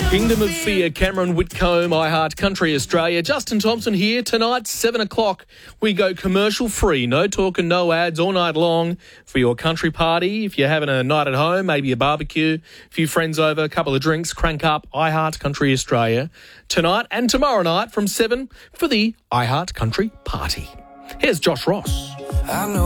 Kingdom of Fear, Cameron Whitcomb, iHeart Country Australia. Justin Thompson here. Tonight, 7 o'clock, we go commercial free. No talk and no ads all night long for your country party. If you're having a night at home, maybe a barbecue, a few friends over, a couple of drinks, crank up iHeart Country Australia tonight and tomorrow night from 7 for the iHeart Country Party. Here's Josh Ross. I know